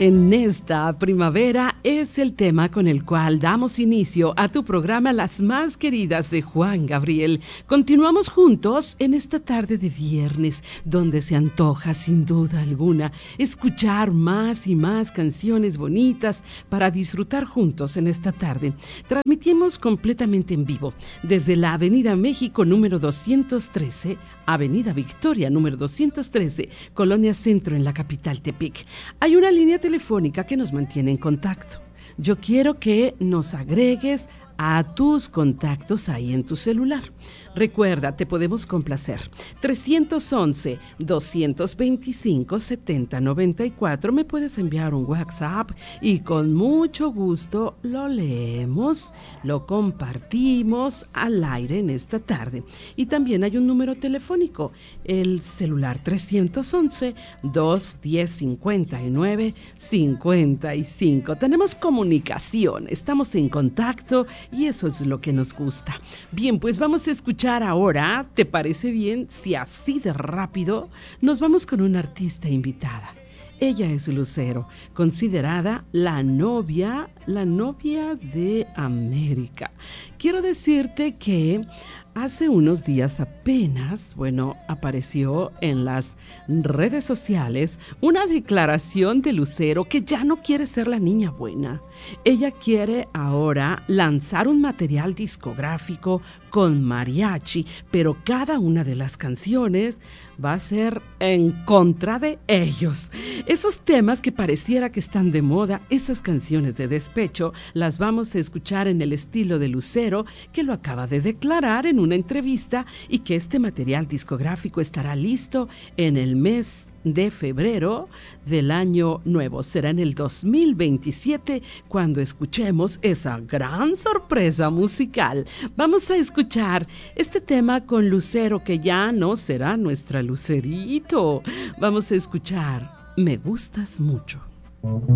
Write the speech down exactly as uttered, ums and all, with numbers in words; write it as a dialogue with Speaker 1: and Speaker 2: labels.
Speaker 1: En esta primavera es el tema con el cual damos inicio a tu programa Las Más Queridas de Juan Gabriel. Continuamos juntos en esta tarde de viernes, donde se antoja sin duda alguna escuchar más y más canciones bonitas para disfrutar juntos en esta tarde. Transmitimos completamente en vivo desde la Avenida México número doscientos trece, Avenida Victoria número doscientos trece, Colonia Centro en la capital Tepic. Hay una línea telefónica que nos mantiene en contacto. Yo quiero que nos agregues a tus contactos ahí en tu celular. Recuerda, te podemos complacer. tres once, doscientos veinticinco, setenta noventa y cuatro. Me puedes enviar un WhatsApp y con mucho gusto lo leemos, lo compartimos al aire en esta tarde. Y también hay un número telefónico, el celular tres once, doscientos diez, cincuenta y nueve, cincuenta y cinco. Tenemos comunicación, estamos en contacto y eso es lo que nos gusta. Bien, pues vamos a escuchar ahora, ¿te parece bien si así de rápido nos vamos con una artista invitada? Ella es Lucero, considerada la novia, la novia de América. Quiero decirte que hace unos días apenas, bueno, apareció en las redes sociales una declaración de Lucero que ya no quiere ser la niña buena. Ella quiere ahora lanzar un material discográfico con mariachi, pero cada una de las canciones va a ser en contra de ellos. Esos temas que pareciera que están de moda, esas canciones de despecho, las vamos a escuchar en el estilo de Lucero, que lo acaba de declarar en una entrevista, y que este material discográfico estará listo en el mes de febrero del año nuevo. Será en el dos mil veintisiete cuando escuchemos esa gran sorpresa musical. Vamos a escuchar este tema con Lucero, que ya no será nuestra Lucerito. Vamos a escuchar Me Gustas Mucho.